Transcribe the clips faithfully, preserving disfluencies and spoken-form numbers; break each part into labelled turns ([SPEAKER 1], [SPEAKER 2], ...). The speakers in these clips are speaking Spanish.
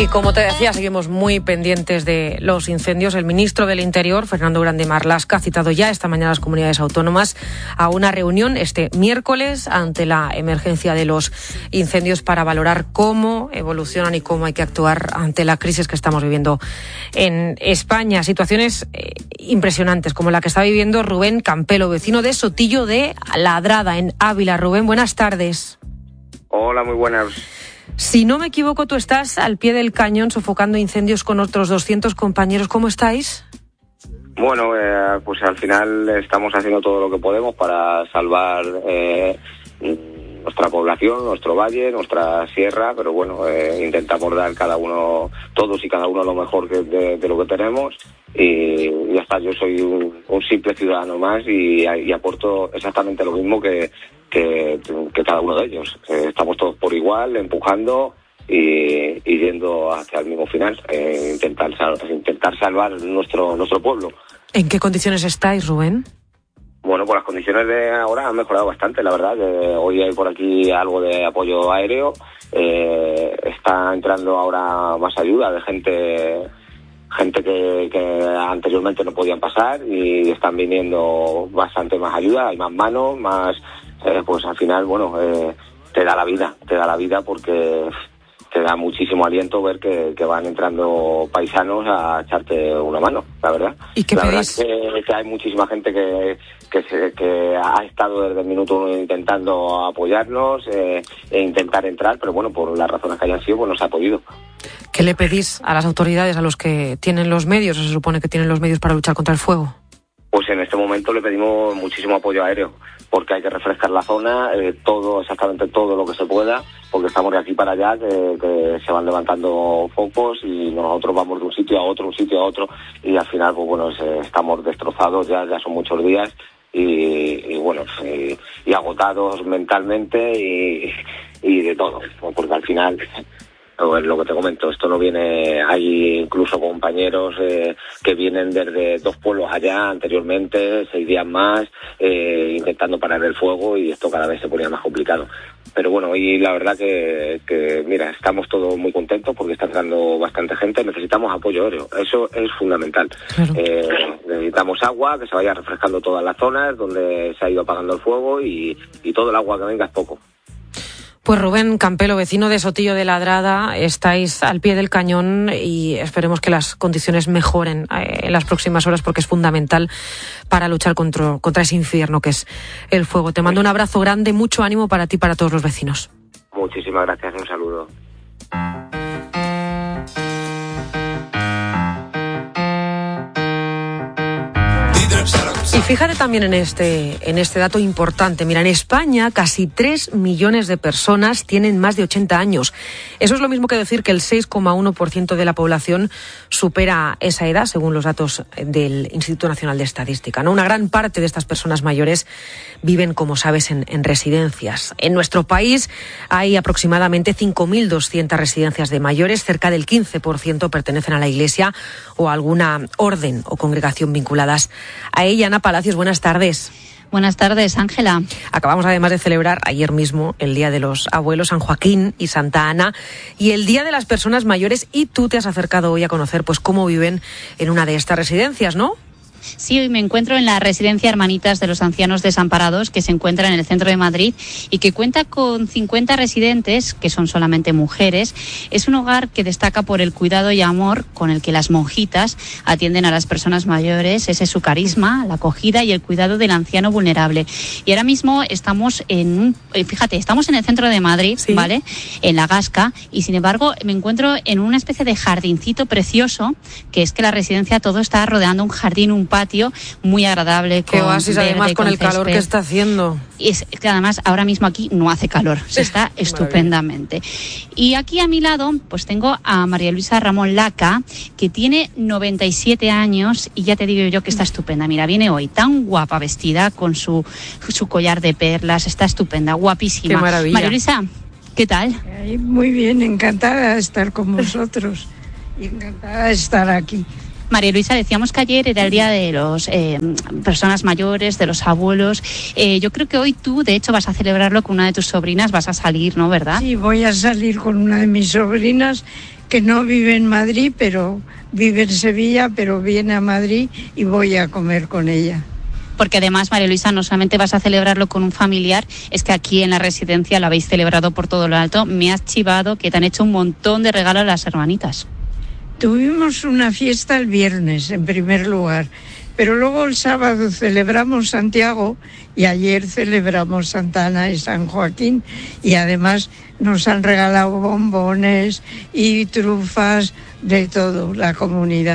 [SPEAKER 1] Y como te decía, seguimos muy pendientes de los incendios. El ministro del Interior, Fernando Grande Marlaska, ha citado ya esta mañana a las comunidades autónomas a una reunión este miércoles ante la emergencia de los incendios para valorar cómo evolucionan y cómo hay que actuar ante la crisis que estamos viviendo en España. Situaciones eh, impresionantes como la que está viviendo Rubén Campelo, vecino de Sotillo de Ladrada, en Ávila. Rubén, buenas tardes.
[SPEAKER 2] Hola, muy buenas.
[SPEAKER 1] Si no me equivoco, tú estás al pie del cañón sofocando incendios con otros doscientos compañeros. ¿Cómo estáis?
[SPEAKER 2] Bueno, eh, pues al final estamos haciendo todo lo que podemos para salvar eh, nuestra población, nuestro valle, nuestra sierra, pero bueno, eh, intentamos dar cada uno, todos y cada uno lo mejor que de, de lo que tenemos y ya está. Yo soy un, un simple ciudadano más y, y aporto exactamente lo mismo que Que, que cada uno de ellos. Eh, estamos todos por igual, empujando y, y yendo hacia el mismo final, eh, intentar, sal, intentar salvar nuestro nuestro pueblo.
[SPEAKER 1] ¿En qué condiciones estáis, Rubén?
[SPEAKER 2] Bueno, pues las condiciones de ahora han mejorado bastante, la verdad. Que hoy hay por aquí algo de apoyo aéreo, eh, está entrando ahora más ayuda de gente gente que, que anteriormente no podían pasar y están viniendo bastante más ayuda, hay más manos, más Eh, pues al final, bueno, eh, te da la vida, te da la vida porque te da muchísimo aliento ver que, que van entrando paisanos a echarte una mano, la verdad.
[SPEAKER 1] ¿Y qué
[SPEAKER 2] la
[SPEAKER 1] pedís?
[SPEAKER 2] verdad es que, que hay muchísima gente que que, se, que ha estado desde el minuto uno intentando apoyarnos eh, e intentar entrar, pero bueno, por las razones que hayan sido, pues no se ha podido.
[SPEAKER 1] ¿Qué le pedís a las autoridades, a los que tienen los medios, o se supone que tienen los medios para luchar contra el fuego?
[SPEAKER 2] Pues en este momento le pedimos muchísimo apoyo aéreo, porque hay que refrescar la zona, eh, todo, exactamente todo lo que se pueda, porque estamos de aquí para allá, que, que se van levantando focos y nosotros vamos de un sitio a otro, un sitio a otro, y al final, pues bueno, estamos destrozados, ya, ya son muchos días, y, y bueno, y, y agotados mentalmente y, y de todo, porque al final... lo que te comento, esto no viene, hay incluso compañeros eh, que vienen desde dos pueblos allá anteriormente, seis días más, eh, intentando parar el fuego y esto cada vez se ponía más complicado. Pero bueno, y la verdad que, que mira, estamos todos muy contentos porque está entrando bastante gente, necesitamos apoyo aéreo, eso es fundamental.
[SPEAKER 1] Claro.
[SPEAKER 2] Eh, necesitamos agua, que se vaya refrescando todas las zonas donde se ha ido apagando el fuego y, y todo el agua que venga es poco.
[SPEAKER 1] Pues Rubén Campelo, vecino de Sotillo de Ladrada, estáis al pie del cañón y esperemos que las condiciones mejoren en las próximas horas porque es fundamental para luchar contra, contra ese infierno que es el fuego. Te mando un abrazo grande, mucho ánimo para ti y para todos los vecinos.
[SPEAKER 2] Muchísimas gracias, un saludo.
[SPEAKER 1] Y fíjate también en este, en este dato importante. Mira, en España casi tres millones de personas tienen más de ochenta años. Eso es lo mismo que decir que el seis coma uno por ciento de la población supera esa edad, según los datos del Instituto Nacional de Estadística, ¿no? Una gran parte de estas personas mayores viven, como sabes, en, en residencias. En nuestro país hay aproximadamente cinco mil doscientas residencias de mayores. Cerca del quince por ciento pertenecen a la Iglesia o a alguna orden o congregación vinculadas a ella. Ana Palacios, buenas tardes.
[SPEAKER 3] Buenas tardes, Ángela.
[SPEAKER 1] Acabamos además de celebrar ayer mismo el Día de los Abuelos, San Joaquín y Santa Ana, y el Día de las Personas Mayores, y tú te has acercado hoy a conocer pues cómo viven en una de estas residencias, ¿no?
[SPEAKER 3] Sí, hoy me encuentro en la residencia Hermanitas de los Ancianos Desamparados, que se encuentra en el centro de Madrid y que cuenta con cincuenta residentes, que son solamente mujeres. Es un hogar que destaca por el cuidado y amor con el que las monjitas atienden a las personas mayores. Ese es su carisma, la acogida y el cuidado del anciano vulnerable. Y ahora mismo estamos en un, fíjate, estamos en el centro de Madrid, ¿sí? ¿Vale? En La Gasca, y sin embargo me encuentro en una especie de jardincito precioso, que es que la residencia todo está rodeando un jardín, un patio muy agradable.
[SPEAKER 1] Qué oasis, además, con el calor que está haciendo.
[SPEAKER 3] Y es que además ahora mismo aquí no hace calor, se está estupendamente. Y aquí a mi lado pues tengo a María Luisa Ramón Laca, que tiene noventa y siete años y ya te digo yo que está estupenda. Mira, viene hoy tan guapa vestida con su, su collar de perlas, está estupenda, guapísima.
[SPEAKER 1] Qué maravilla.
[SPEAKER 3] María Luisa, ¿qué tal?
[SPEAKER 4] Muy bien, encantada de estar con vosotros y encantada de estar aquí.
[SPEAKER 3] María Luisa, decíamos que ayer era el día de las eh, personas mayores, de los abuelos. Eh, yo creo que hoy tú, de hecho, vas a celebrarlo con una de tus sobrinas, vas a salir, ¿no? ¿Verdad?
[SPEAKER 4] Sí, voy a salir con una de mis sobrinas que no vive en Madrid, pero vive en Sevilla, pero viene a Madrid y voy a comer con ella.
[SPEAKER 3] Porque además, María Luisa, no solamente vas a celebrarlo con un familiar, es que aquí en la residencia lo habéis celebrado por todo lo alto. Me has chivado que te han hecho un montón de regalos a las hermanitas.
[SPEAKER 4] Tuvimos una fiesta el viernes, en primer lugar, pero luego el sábado celebramos Santiago y ayer celebramos Santa Ana y San Joaquín, y además nos han regalado bombones y trufas, de todo, la comunidad.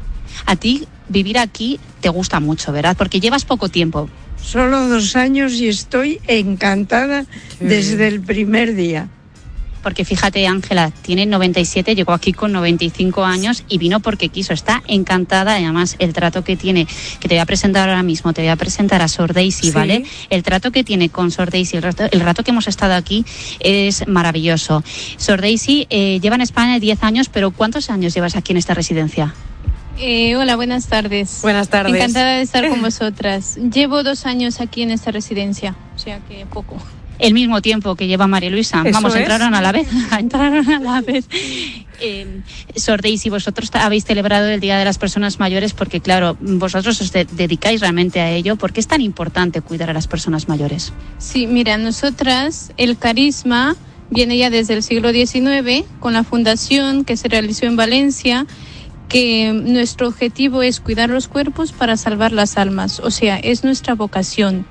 [SPEAKER 3] A ti vivir aquí te gusta mucho, ¿verdad? Porque llevas poco tiempo.
[SPEAKER 4] Solo dos años y estoy encantada desde el primer día.
[SPEAKER 3] Porque fíjate, Ángela, tiene noventa y siete, llegó aquí con noventa y cinco años y vino porque quiso. Está encantada, y además el trato que tiene, que te voy a presentar ahora mismo, te voy a presentar a Sor Daisy, sí. ¿Vale? El trato que tiene con Sor Daisy, el rato, el rato que hemos estado aquí es maravilloso. Sor Daisy eh, lleva en España diez años, pero ¿cuántos años llevas aquí en esta residencia?
[SPEAKER 5] Eh, hola, buenas tardes.
[SPEAKER 1] Buenas tardes.
[SPEAKER 5] Encantada de estar con vosotras. Llevo dos años aquí en esta residencia, o sea que poco.
[SPEAKER 3] El mismo tiempo que lleva María Luisa.
[SPEAKER 1] Eso
[SPEAKER 3] Vamos,
[SPEAKER 1] es.
[SPEAKER 3] entraron a la vez. entraron a la vez. Eh, Sor Daisy, vosotros habéis celebrado el Día de las Personas Mayores porque, claro, vosotros os de- dedicáis realmente a ello. ¿Por qué es tan importante cuidar a las personas mayores?
[SPEAKER 5] Sí, mira, nosotras, el carisma viene ya desde el siglo diecinueve con la fundación que se realizó en Valencia, que nuestro objetivo es cuidar los cuerpos para salvar las almas, o sea, es nuestra vocación.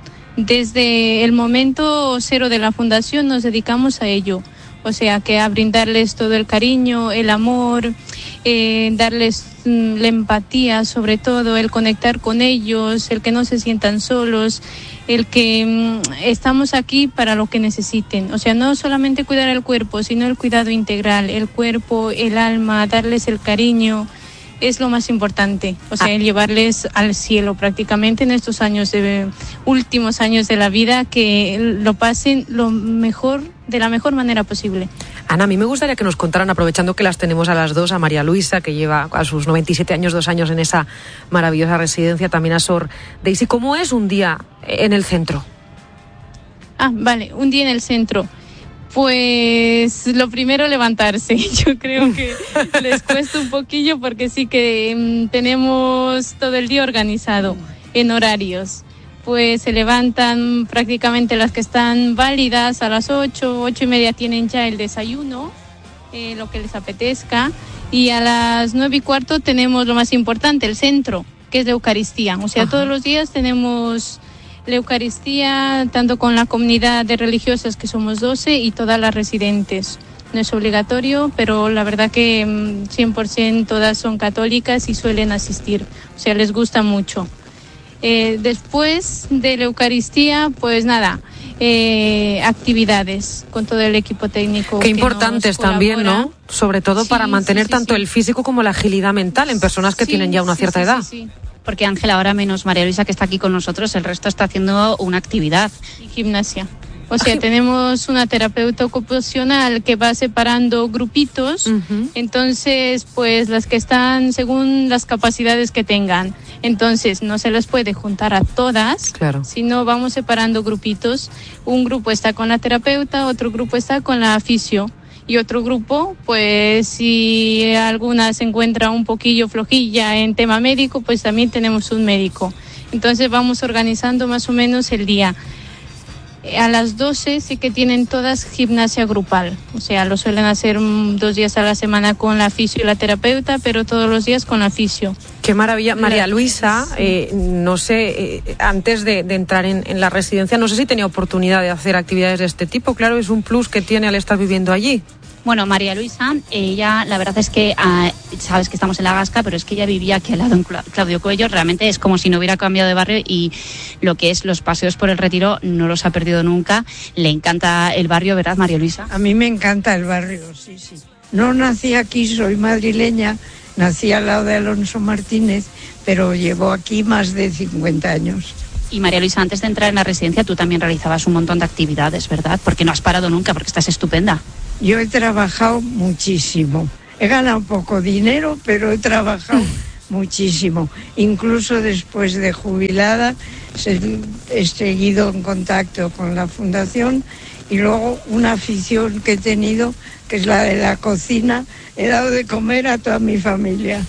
[SPEAKER 5] Desde el momento cero de la fundación nos dedicamos a ello, o sea, que a brindarles todo el cariño, el amor, eh, darles mm, la empatía, sobre todo, el conectar con ellos, el que no se sientan solos, el que mm, estamos aquí para lo que necesiten, o sea, no solamente cuidar el cuerpo, sino el cuidado integral, el cuerpo, el alma, darles el cariño. Es lo más importante, o sea, el llevarles al cielo prácticamente en estos años de últimos años de la vida, que lo pasen lo mejor, de la mejor manera posible.
[SPEAKER 1] Ana, a mí me gustaría que nos contaran, aprovechando que las tenemos a las dos, a María Luisa, que lleva a sus noventa y siete años, dos años en esa maravillosa residencia, también a Sor Daisy, ¿cómo es un día en el centro?
[SPEAKER 5] Ah, vale, un día en el centro. Pues lo primero, levantarse. Yo creo que les cuesta un poquillo porque sí que mm, tenemos todo el día organizado en horarios. Pues se levantan prácticamente las que están válidas a las ocho, ocho y media tienen ya el desayuno, eh, lo que les apetezca. Y a las nueve y cuarto tenemos lo más importante, el centro, que es la Eucaristía. O sea, Ajá. todos los días tenemos la Eucaristía, tanto con la comunidad de religiosas, que somos doce, y todas las residentes. No es obligatorio, pero la verdad que cien por ciento todas son católicas y suelen asistir. O sea, les gusta mucho. Eh, después de la Eucaristía, pues nada, eh, actividades con todo el equipo técnico.
[SPEAKER 1] Qué importantes también, ¿no? Sobre todo
[SPEAKER 5] sí,
[SPEAKER 1] para mantener
[SPEAKER 5] sí, sí,
[SPEAKER 1] tanto
[SPEAKER 5] sí.
[SPEAKER 1] el físico como la agilidad mental en personas que
[SPEAKER 5] sí,
[SPEAKER 1] tienen ya una
[SPEAKER 5] sí,
[SPEAKER 1] cierta
[SPEAKER 5] sí,
[SPEAKER 1] edad.
[SPEAKER 5] Sí, sí.
[SPEAKER 3] Porque Ángela, ahora menos María Luisa, que está aquí con nosotros, el resto está haciendo una actividad.
[SPEAKER 5] Y gimnasia. O sea, tenemos una terapeuta ocupacional que va separando grupitos, uh-huh. Entonces, pues las que están según las capacidades que tengan. Entonces, no se les puede juntar a todas,
[SPEAKER 1] claro.
[SPEAKER 5] Sino vamos separando grupitos. Un grupo está con la terapeuta, otro grupo está con la fisio. Y otro grupo, pues si alguna se encuentra un poquillo flojilla en tema médico, pues también tenemos un médico. Entonces vamos organizando más o menos el día. A las doce sí que tienen todas gimnasia grupal, o sea, lo suelen hacer dos días a la semana con la fisio y la terapeuta, pero todos los días con la fisio.
[SPEAKER 1] Qué maravilla. María Luisa, sí. eh, no sé, eh, antes de, de entrar en, en la residencia, no sé si tenía oportunidad de hacer actividades de este tipo. Claro, es un plus que tiene al estar viviendo allí.
[SPEAKER 3] Bueno, María Luisa, ella, la verdad es que, uh, sabes que estamos en La Gasca, pero es que ella vivía aquí al lado en Claudio Coello. Realmente es como si no hubiera cambiado de barrio, y lo que es los paseos por el Retiro no los ha perdido nunca. Le encanta el barrio, ¿verdad, María Luisa?
[SPEAKER 4] A mí me encanta el barrio, sí, sí. No nací aquí, soy madrileña, nací al lado de Alonso Martínez, pero llevo aquí más de cincuenta años.
[SPEAKER 3] Y María Luisa, antes de entrar en la residencia, tú también realizabas un montón de actividades, ¿verdad? Porque no has parado nunca, porque estás estupenda.
[SPEAKER 4] Yo he trabajado muchísimo. He ganado poco dinero, pero he trabajado muchísimo. Incluso después de jubilada he seguido en contacto con la fundación Y luego una afición que he tenido, que es la de la cocina. He dado de comer a toda mi familia.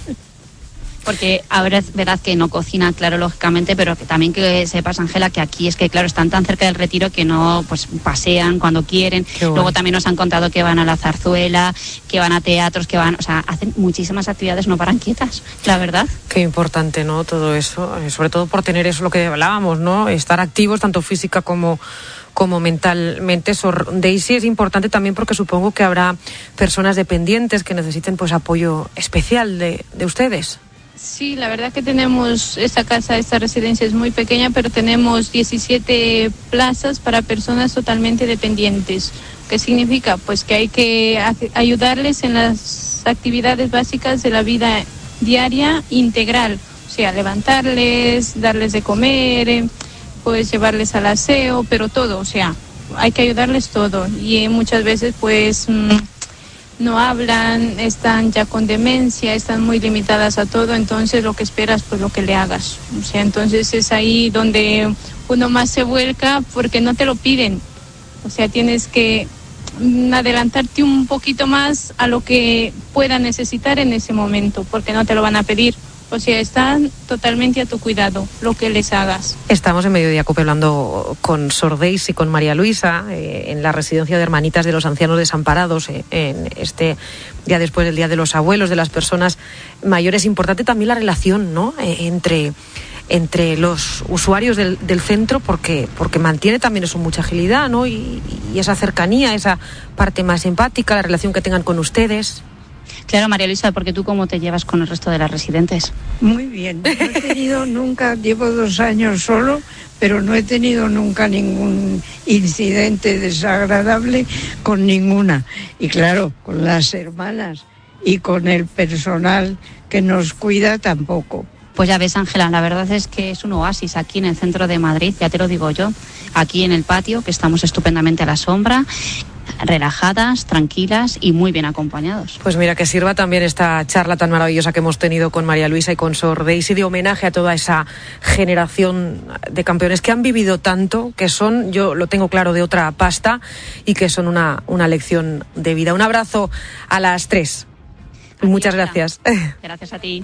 [SPEAKER 3] Porque ahora es verdad que no cocina, claro, lógicamente, pero que también que sepas, Ángela, que aquí es que, claro, están tan cerca del Retiro que no, pues pasean cuando quieren. Luego también nos han contado que van a la Zarzuela, que van a teatros, que van, o sea, hacen muchísimas actividades, no paran quietas, la verdad.
[SPEAKER 1] Qué importante, ¿no? Todo eso, sobre todo por tener eso, lo que hablábamos, ¿no? Estar activos, tanto física como como mentalmente. Sor Daisy, es importante también porque supongo que habrá personas dependientes que necesiten pues apoyo especial de, de ustedes.
[SPEAKER 5] Sí, la verdad que tenemos esta casa, esta residencia es muy pequeña, pero tenemos diecisiete plazas para personas totalmente dependientes. ¿Qué significa? Pues que hay que ayudarles en las actividades básicas de la vida diaria integral, o sea, levantarles, darles de comer, pues llevarles al aseo, pero todo, o sea, hay que ayudarles todo. Y muchas veces pues mmm, no hablan, están ya con demencia, están muy limitadas a todo, entonces lo que esperas pues lo que le hagas. O sea, entonces es ahí donde uno más se vuelca porque no te lo piden. O sea, tienes que adelantarte un poquito más a lo que pueda necesitar en ese momento, porque no te lo van a pedir. O sea, están totalmente a tu cuidado, lo que les hagas.
[SPEAKER 1] Estamos en Mediodía Cope hablando con Sor Daisy y con María Luisa eh, en la residencia de Hermanitas de los Ancianos Desamparados, eh, en este día después del Día de los Abuelos, de las personas mayores. Importante también la relación, ¿no?, eh, entre, entre los usuarios del, del centro, porque, porque mantiene también eso, mucha agilidad, ¿no?, y, y esa cercanía, esa parte más empática, la relación que tengan con ustedes.
[SPEAKER 3] Claro, María Luisa, porque tú cómo te llevas con el resto de las residentes.
[SPEAKER 4] Muy bien, no he tenido nunca, llevo dos años solo, pero no he tenido nunca ningún incidente desagradable con ninguna. Y claro, con las hermanas y con el personal que nos cuida tampoco.
[SPEAKER 3] Pues ya ves, Ángela, la verdad es que es un oasis aquí en el centro de Madrid, ya te lo digo yo, aquí en el patio, que estamos estupendamente a la sombra, relajadas, tranquilas y muy bien acompañados.
[SPEAKER 1] Pues mira, que sirva también esta charla tan maravillosa que hemos tenido con María Luisa y con Sor Daisy de homenaje a toda esa generación de campeones que han vivido tanto, que son, yo lo tengo claro, de otra pasta y que son una, una lección de vida. Un abrazo a las tres.
[SPEAKER 3] A
[SPEAKER 1] Muchas
[SPEAKER 3] ti,
[SPEAKER 1] gracias.
[SPEAKER 3] Gracias a ti.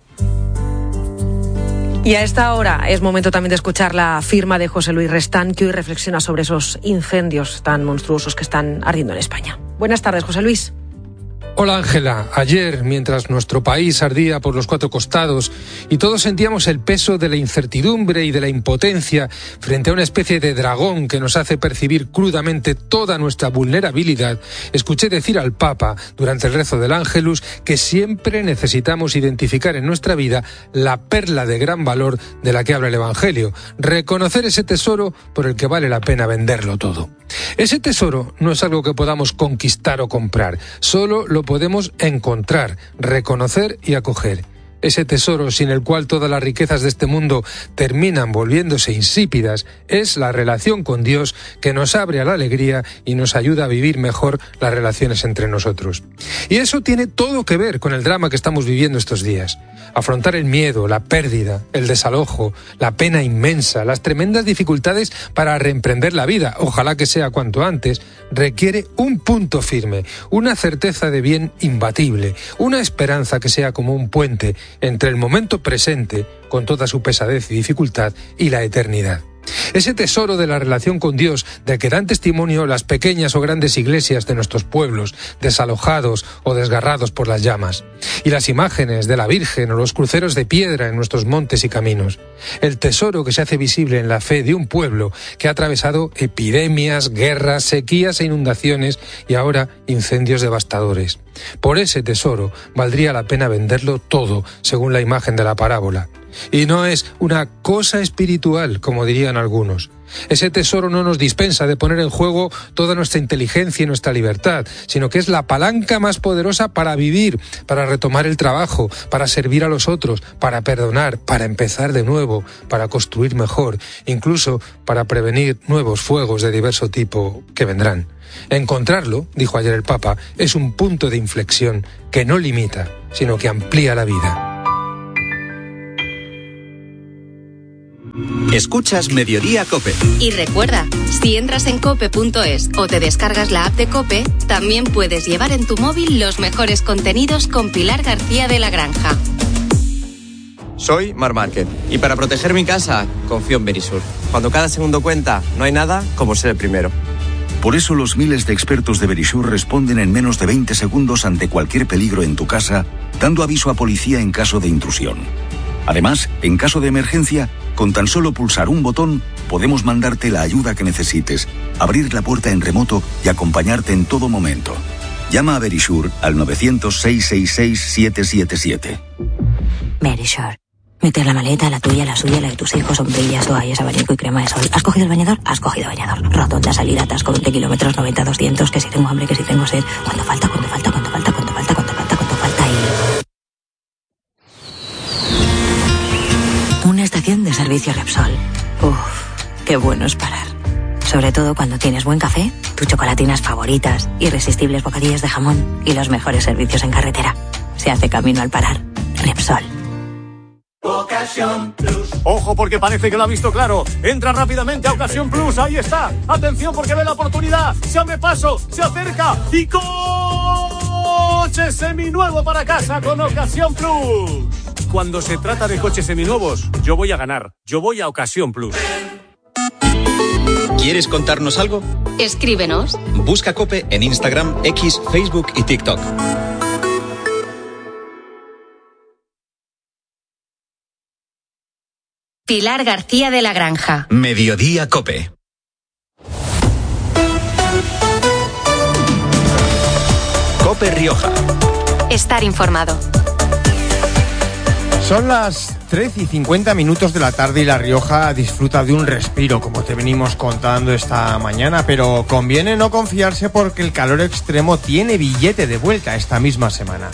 [SPEAKER 1] Y a esta hora es momento también de escuchar la firma de José Luis Restán, que hoy reflexiona sobre esos incendios tan monstruosos que están ardiendo en España. Buenas tardes, José Luis.
[SPEAKER 6] Hola Ángela, ayer mientras nuestro país ardía por los cuatro costados y todos sentíamos el peso de la incertidumbre y de la impotencia frente a una especie de dragón que nos hace percibir crudamente toda nuestra vulnerabilidad, escuché decir al Papa durante el rezo del Ángelus que siempre necesitamos identificar en nuestra vida la perla de gran valor de la que habla el Evangelio, reconocer ese tesoro por el que vale la pena venderlo todo. Ese tesoro no es algo que podamos conquistar o comprar, solo lo podemos encontrar, reconocer y acoger. Ese tesoro sin el cual todas las riquezas de este mundo terminan volviéndose insípidas es la relación con Dios, que nos abre a la alegría y nos ayuda a vivir mejor las relaciones entre nosotros. Y eso tiene todo que ver con el drama que estamos viviendo estos días. Afrontar el miedo, la pérdida, el desalojo, la pena inmensa, las tremendas dificultades para reemprender la vida, ojalá que sea cuanto antes, requiere un punto firme, una certeza de bien imbatible, una esperanza que sea como un puente entre el momento presente, con toda su pesadez y dificultad, y la eternidad. Ese tesoro de la relación con Dios, de que dan testimonio las pequeñas o grandes iglesias de nuestros pueblos, desalojados o desgarrados por las llamas, y las imágenes de la Virgen o los cruceros de piedra en nuestros montes y caminos. El tesoro que se hace visible en la fe de un pueblo que ha atravesado epidemias, guerras, sequías e inundaciones y ahora incendios devastadores. Por ese tesoro valdría la pena venderlo todo, según la imagen de la parábola. Y no es una cosa espiritual, como dirían algunos. Ese tesoro no nos dispensa de poner en juego toda nuestra inteligencia y nuestra libertad, sino que es la palanca más poderosa para vivir, para retomar el trabajo, para servir a los otros, para perdonar, para empezar de nuevo, para construir mejor, incluso para prevenir nuevos fuegos de diverso tipo que vendrán. Encontrarlo, dijo ayer el Papa, es un punto de inflexión que no limita, sino que amplía la vida.
[SPEAKER 7] Escuchas Mediodía COPE.
[SPEAKER 8] Y recuerda, si entras en cope punto es o te descargas la app de COPE, también puedes llevar en tu móvil los mejores contenidos con Pilar García de la Granja.
[SPEAKER 9] Soy Mar Márquez y para proteger mi casa confío en Verisur. Cuando cada segundo cuenta, no hay nada como ser el primero.
[SPEAKER 10] Por eso los miles de expertos de Verisur responden en menos de veinte segundos ante cualquier peligro en tu casa, dando aviso a policía en caso de intrusión. Además, en caso de emergencia, con tan solo pulsar un botón, podemos mandarte la ayuda que necesites, abrir la puerta en remoto y acompañarte en todo momento. Llama a Verisur al nueve cero cero, seis seis seis, siete siete siete.
[SPEAKER 11] Verisur. Meter la maleta, la tuya, la suya, la de tus hijos, sombrillas, toallas, abanico y crema de sol. ¿Has cogido el bañador? Has cogido bañador. Rotonda, salida, atasco, veinte kilómetros, noventa, doscientos, que si tengo hambre, que si tengo sed. ¿Cuánto falta? ¿Cuánto falta? ¿Cuánto falta? ¿Cuánto falta? ¿Cuánto falta? ¿Cuánto falta? Y... Una estación de servicio Repsol. Uff, qué bueno es parar. Sobre todo cuando tienes buen café, tus chocolatinas favoritas, irresistibles bocadillas de jamón y los mejores servicios en carretera. Se hace camino al parar. Repsol.
[SPEAKER 12] Ocasión Plus. Ojo porque parece que lo ha visto claro. Entra rápidamente a Ocasión Plus. Ahí está. Atención porque ve la oportunidad. Se abre paso, se acerca y coche seminuevo para casa con Ocasión Plus. Cuando se trata de coches seminuevos, yo voy a ganar. Yo voy a Ocasión Plus.
[SPEAKER 7] ¿Quieres contarnos algo?
[SPEAKER 8] Escríbenos.
[SPEAKER 7] Busca COPE en Instagram, X, Facebook y TikTok.
[SPEAKER 8] Pilar García de la Granja.
[SPEAKER 7] Mediodía COPE. COPE Rioja.
[SPEAKER 8] Estar informado.
[SPEAKER 13] Son las trece y cincuenta minutos de la tarde y La Rioja disfruta de un respiro, como te venimos contando esta mañana, pero conviene no confiarse porque el calor extremo tiene billete de vuelta esta misma semana.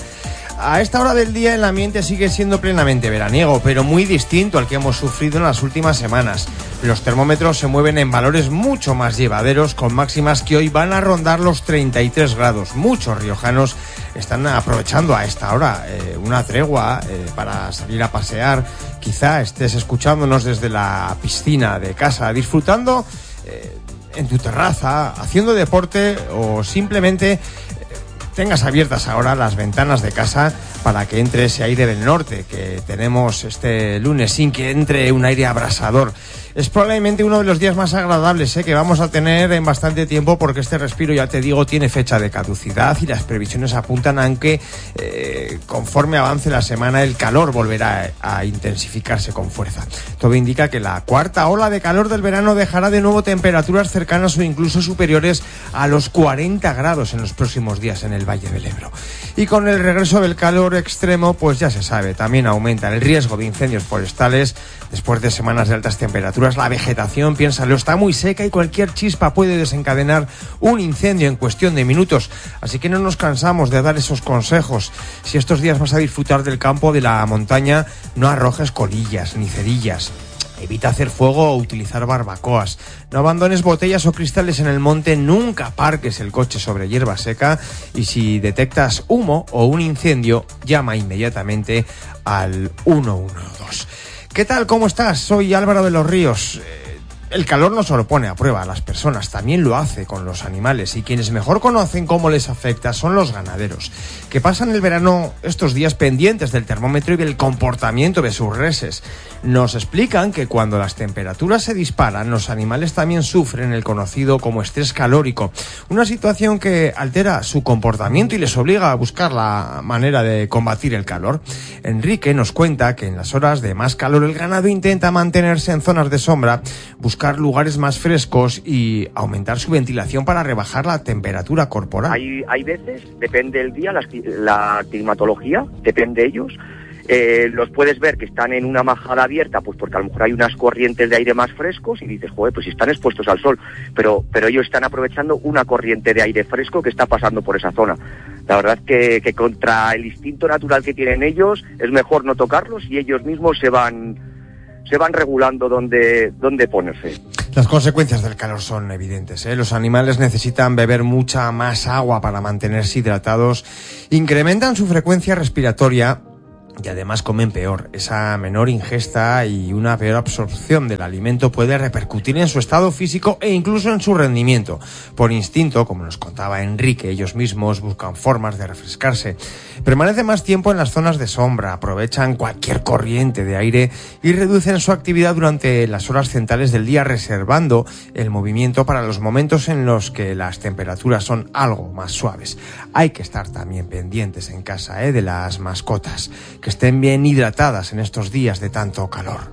[SPEAKER 13] A esta hora del día el ambiente sigue siendo plenamente veraniego, pero muy distinto al que hemos sufrido en las últimas semanas. Los termómetros se mueven en valores mucho más llevaderos, con máximas que hoy van a rondar los treinta y tres grados. Muchos riojanos están aprovechando a esta hora eh, una tregua eh, para salir a pasear. Quizá estés escuchándonos desde la piscina de casa, disfrutando eh, en tu terraza, haciendo deporte o simplemente tengas abiertas ahora las ventanas de casa para que entre ese aire del norte que tenemos este lunes, sin que entre un aire abrasador. Es probablemente uno de los días más agradables ¿eh? que vamos a tener en bastante tiempo, porque este respiro, ya te digo, tiene fecha de caducidad y las previsiones apuntan a que eh, conforme avance la semana el calor volverá a, a intensificarse con fuerza. Todo indica que la cuarta ola de calor del verano dejará de nuevo temperaturas cercanas o incluso superiores a los cuarenta grados en los próximos días en el Valle del Ebro. Y con el regreso del calor extremo, pues ya se sabe, también aumenta el riesgo de incendios forestales. Después de semanas de altas temperaturas, la vegetación, piénsalo, está muy seca y cualquier chispa puede desencadenar un incendio en cuestión de minutos. Así que no nos cansamos de dar esos consejos. Si estos días vas a disfrutar del campo, de la montaña, no arrojes colillas ni cerillas. Evita hacer fuego o utilizar barbacoas. No abandones botellas o cristales en el monte. Nunca aparques el coche sobre hierba seca. Y si detectas humo o un incendio, llama inmediatamente al uno uno dos. ¿Qué tal? ¿Cómo estás? Soy Álvaro de los Ríos. El calor no solo pone a prueba a las personas, también lo hace con los animales, y quienes mejor conocen cómo les afecta son los ganaderos, que pasan el verano estos días pendientes del termómetro y del comportamiento de sus reses. Nos explican que cuando las temperaturas se disparan, los animales también sufren el conocido como estrés calórico, una situación que altera su comportamiento y les obliga a buscar la manera de combatir el calor. Enrique nos cuenta que en las horas de más calor el ganado intenta mantenerse en zonas de sombra, buscar lugares más frescos y aumentar su ventilación para rebajar la temperatura corporal.
[SPEAKER 14] Hay, hay veces, depende del día, la, la climatología, depende de ellos. Eh, los puedes ver que están en una majada abierta, pues porque a lo mejor hay unas corrientes de aire más frescos y dices, joder, pues si están expuestos al sol, pero, pero ellos están aprovechando una corriente de aire fresco que está pasando por esa zona. La verdad que, que contra el instinto natural que tienen ellos, es mejor no tocarlos y ellos mismos se van... se van regulando dónde, dónde ponerse.
[SPEAKER 13] Las consecuencias del calor son evidentes, ¿eh? Los animales necesitan beber mucha más agua para mantenerse hidratados, incrementan su frecuencia respiratoria y además comen peor. Esa menor ingesta y una peor absorción del alimento puede repercutir en su estado físico e incluso en su rendimiento. Por instinto, como nos contaba Enrique, ellos mismos buscan formas de refrescarse. Permanecen más tiempo en las zonas de sombra, aprovechan cualquier corriente de aire y reducen su actividad durante las horas centrales del día, reservando el movimiento para los momentos en los que las temperaturas son algo más suaves. Hay que estar también pendientes en casa ¿eh? de las mascotas, que estén bien hidratadas en estos días de tanto calor.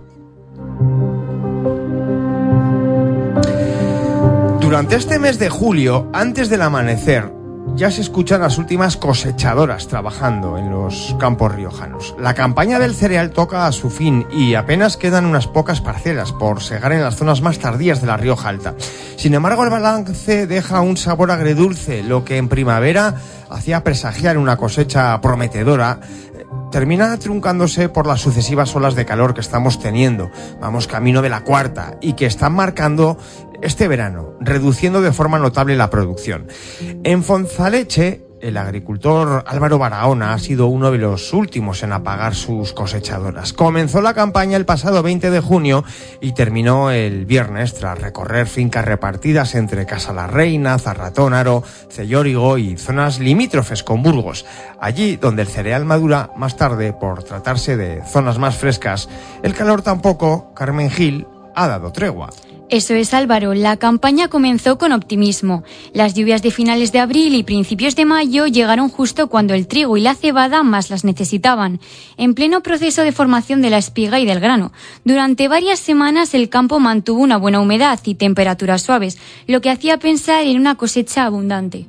[SPEAKER 13] Durante este mes de julio, antes del amanecer, ya se escuchan las últimas cosechadoras trabajando en los campos riojanos. La campaña del cereal toca a su fin y apenas quedan unas pocas parcelas por segar en las zonas más tardías de la Rioja Alta. Sin embargo, el balance deja un sabor agridulce, lo que en primavera hacía presagiar una cosecha prometedora termina truncándose por las sucesivas olas de calor que estamos teniendo. Vamos camino de la cuarta y que están marcando este verano, reduciendo de forma notable la producción. En Fonzaleche, el agricultor Álvaro Barahona ha sido uno de los últimos en apagar sus cosechadoras. Comenzó la campaña el pasado veinte de junio y terminó el viernes tras recorrer fincas repartidas entre Casa la Reina, Zarratónaro, Cellórigo y zonas limítrofes con Burgos. Allí donde el cereal madura más tarde, por tratarse de zonas más frescas, el calor tampoco, Carmen Gil, ha dado tregua.
[SPEAKER 15] Eso es, Álvaro. La campaña comenzó con optimismo. Las lluvias de finales de abril y principios de mayo llegaron justo cuando el trigo y la cebada más las necesitaban, en pleno proceso de formación de la espiga y del grano. Durante varias semanas el campo mantuvo una buena humedad y temperaturas suaves, lo que hacía pensar en una cosecha abundante.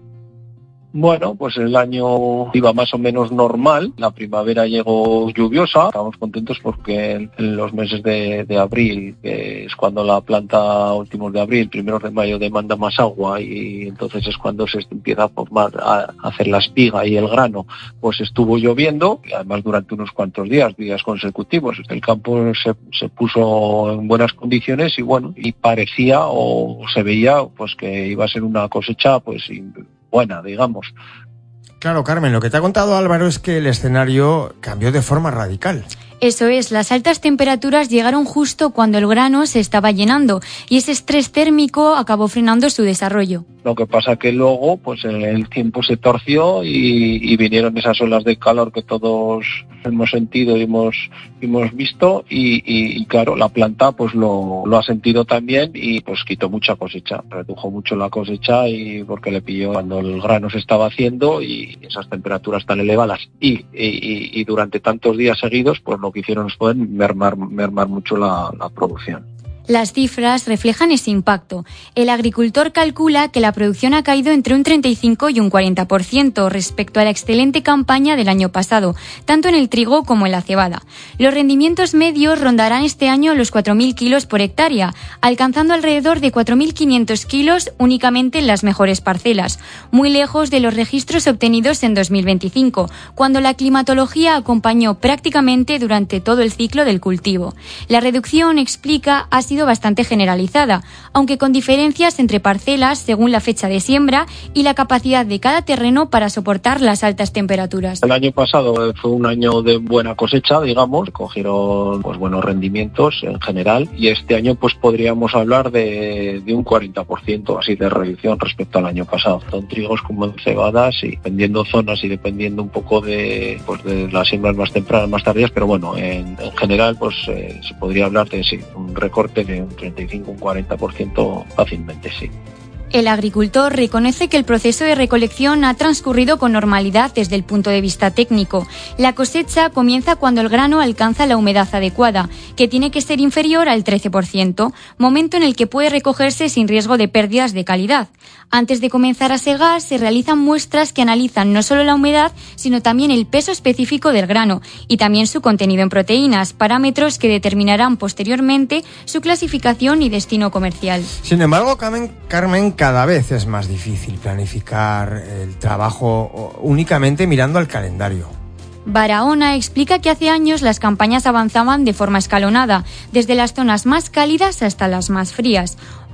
[SPEAKER 16] Bueno, pues el año iba más o menos normal, la primavera llegó lluviosa, estamos contentos porque en los meses de, de abril, que es cuando la planta, últimos de abril, primeros de mayo, demanda más agua y entonces es cuando se empieza a formar, a hacer la espiga y el grano, pues estuvo lloviendo, y además durante unos cuantos días, días consecutivos, el campo se, se puso en buenas condiciones y bueno, y parecía o se veía pues que iba a ser una cosecha pues buena, digamos.
[SPEAKER 13] Claro, Carmen, lo que te ha contado Álvaro es que el escenario cambió de forma radical.
[SPEAKER 15] Eso es, las altas temperaturas llegaron justo cuando el grano se estaba llenando y ese estrés térmico acabó frenando su desarrollo.
[SPEAKER 16] Lo que pasa que luego pues el tiempo se torció y, y vinieron esas olas de calor que todos hemos sentido y hemos, hemos visto y, y, y claro, la planta pues lo, lo ha sentido también y pues quitó mucha cosecha, redujo mucho la cosecha y porque le pilló cuando el grano se estaba haciendo y esas temperaturas tan elevadas y, y, y durante tantos días seguidos pues lo que hicieron es poder mermar, mermar mucho la, la producción.
[SPEAKER 15] Las cifras reflejan ese impacto. El agricultor calcula que la producción ha caído entre un treinta y cinco y un cuarenta por ciento respecto a la excelente campaña del año pasado, tanto en el trigo como en la cebada. Los rendimientos medios rondarán este año los cuatro mil kilos por hectárea, alcanzando alrededor de cuatro mil quinientos kilos únicamente en las mejores parcelas, muy lejos de los registros obtenidos en dos mil veinticinco, cuando la climatología acompañó prácticamente durante todo el ciclo del cultivo. La reducción, explica, ha sido bastante generalizada, aunque con diferencias entre parcelas según la fecha de siembra y la capacidad de cada terreno para soportar las altas temperaturas.
[SPEAKER 16] El año pasado fue un año de buena cosecha, digamos, cogieron pues buenos rendimientos en general y este año pues podríamos hablar de, de un cuarenta por ciento así de reducción respecto al año pasado, tanto en trigos como en cebadas y dependiendo zonas y dependiendo un poco de, pues, de las siembras más tempranas, más tardías, pero bueno, en, en general pues eh, se podría hablar de sí, un recorte de un treinta y cinco a un cuarenta por ciento fácilmente, sí.
[SPEAKER 15] El agricultor reconoce que el proceso de recolección ha transcurrido con normalidad desde el punto de vista técnico. La cosecha comienza cuando el grano alcanza la humedad adecuada, que tiene que ser inferior al trece por ciento, momento en el que puede recogerse sin riesgo de pérdidas de calidad. Antes de comenzar a segar, se realizan muestras que analizan no solo la humedad, sino también el peso específico del grano y también su contenido en proteínas, parámetros que determinarán posteriormente su clasificación y destino comercial.
[SPEAKER 13] Sin embargo, Carmen, Carmen cada vez es más difícil planificar el trabajo únicamente mirando al calendario.
[SPEAKER 15] Barahona explica que hace años las campañas avanzaban de forma escalonada, desde las zonas más cálidas hasta las más frías.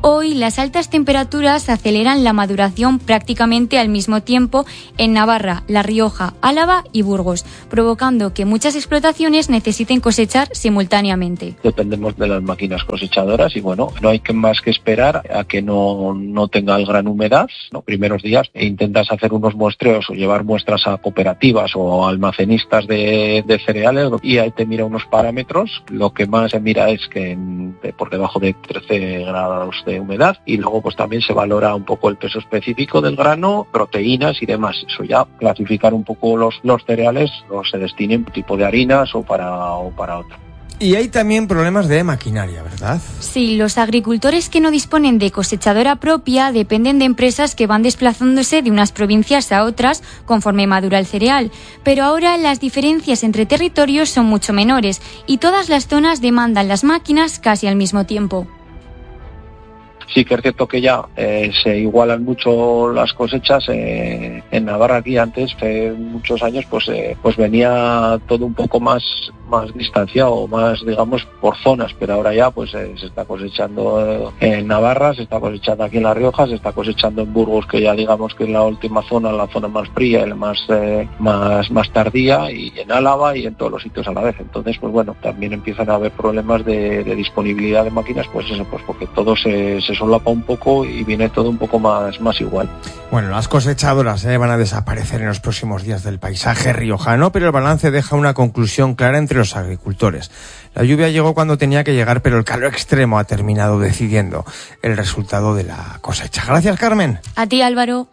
[SPEAKER 15] Hoy las altas temperaturas aceleran la maduración prácticamente al mismo tiempo en Navarra, La Rioja, Álava y Burgos, provocando que muchas explotaciones necesiten cosechar simultáneamente.
[SPEAKER 16] Dependemos de las máquinas cosechadoras y bueno, no hay que más que esperar a que no, no tenga el gran humedad. Los primeros días intentas hacer unos muestreos o llevar muestras a cooperativas o almacenistas de, de cereales y ahí te mira unos parámetros. Lo que más se mira es que en, por debajo de trece grados de humedad y luego pues también se valora un poco el peso específico del grano, proteínas y demás. Eso ya clasificar un poco los, los cereales o se destinen tipo de harinas o para, o para otro.
[SPEAKER 13] Y hay también problemas de maquinaria, ¿verdad?
[SPEAKER 15] Sí, los agricultores que no disponen de cosechadora propia dependen de empresas que van desplazándose de unas provincias a otras conforme madura el cereal. Pero ahora las diferencias entre territorios son mucho menores y todas las zonas demandan las máquinas casi al mismo tiempo.
[SPEAKER 16] Sí que es cierto que ya eh, se igualan mucho las cosechas. Eh, en Navarra aquí antes, hace muchos años, pues eh, pues venía todo un poco más más distanciado, más digamos por zonas, pero ahora ya pues eh, se está cosechando eh, en Navarra, se está cosechando aquí en La Rioja, se está cosechando en Burgos, que ya digamos que es la última zona, la zona más fría, la más eh, más más tardía, y en Álava y en todos los sitios a la vez. Entonces pues bueno, también empiezan a haber problemas de, de disponibilidad de máquinas, pues eso, pues porque todo se, se solapa un poco y viene todo un poco más más igual.
[SPEAKER 13] Bueno, las cosechadoras eh, van a desaparecer en los próximos días del paisaje riojano, pero el balance deja una conclusión clara entre los agricultores. La lluvia llegó cuando tenía que llegar, pero el calor extremo ha terminado decidiendo el resultado de la cosecha. Gracias, Carmen.
[SPEAKER 15] A ti, Álvaro.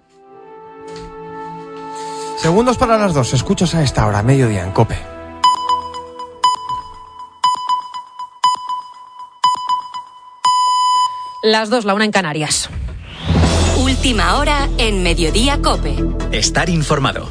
[SPEAKER 13] Segundos para las dos. Escuchas a esta hora, mediodía en COPE.
[SPEAKER 1] Las dos, la una en Canarias.
[SPEAKER 8] Última hora en Mediodía COPE.
[SPEAKER 7] Estar informado.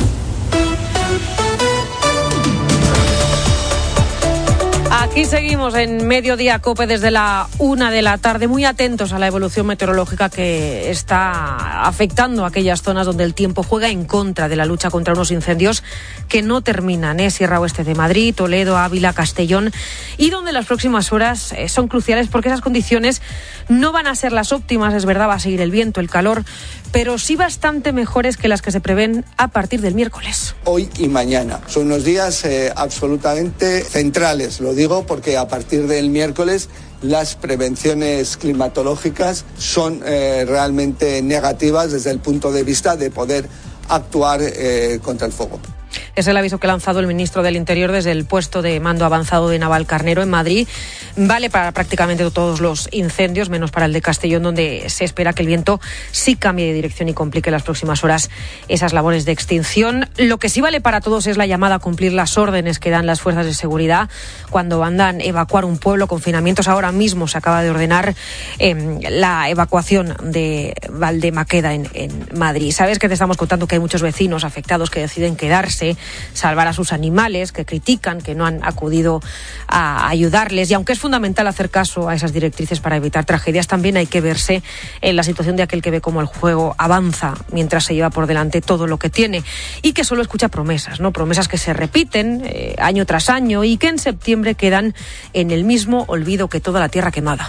[SPEAKER 1] Aquí seguimos en Mediodía COPE desde la una de la tarde, muy atentos a la evolución meteorológica que está afectando a aquellas zonas donde el tiempo juega en contra de la lucha contra unos incendios que no terminan, ¿eh? Sierra Oeste de Madrid, Toledo, Ávila, Castellón, y donde las próximas horas eh, son cruciales porque esas condiciones no van a ser las óptimas, es verdad, va a seguir el viento, el calor, pero sí bastante mejores que las que se prevén a partir del miércoles.
[SPEAKER 17] Hoy y mañana son unos días eh, absolutamente centrales, lo digo porque a partir del miércoles las prevenciones climatológicas son eh, realmente negativas desde el punto de vista de poder actuar eh, contra el fuego.
[SPEAKER 1] Es el aviso que ha lanzado el ministro del Interior desde el puesto de mando avanzado de Navalcarnero en Madrid. Vale para prácticamente todos los incendios, menos para el de Castellón, donde se espera que el viento sí cambie de dirección y complique en las próximas horas esas labores de extinción. Lo que sí vale para todos es la llamada a cumplir las órdenes que dan las fuerzas de seguridad cuando mandan evacuar un pueblo, confinamientos. Ahora mismo se acaba de ordenar eh, la evacuación de Valdemaqueda en, en Madrid. Sabes que te estamos contando que hay muchos vecinos afectados que deciden quedarse, salvar a sus animales, que critican que no han acudido a ayudarles, y aunque es fundamental hacer caso a esas directrices para evitar tragedias, también hay que verse en la situación de aquel que ve cómo el juego avanza mientras se lleva por delante todo lo que tiene y que solo escucha promesas, ¿no? Promesas que se repiten eh, año tras año y que en septiembre quedan en el mismo olvido que toda la tierra quemada.